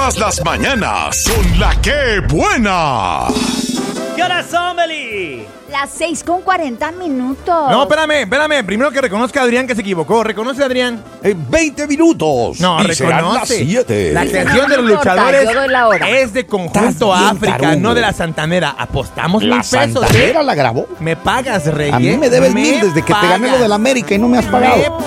Todas las mañanas con La ¡Qué Buena! ¿Qué horas son, Beli? Las 6:40. No, espérame. Primero que reconozca a Adrián que se equivocó. ¿Reconoce, Adrián? 20 minutos. No, y serán las reconoce. 7. La creación de los No importa, luchadores yo doy la hora. es de Conjunto Estás bien África, tarugo. no de la Santanera. Apostamos La 1,000 pesos. Santanera la grabó. Me pagas, Rey. A mí me debes 1,000 desde que te gané lo del América y no me has pagado.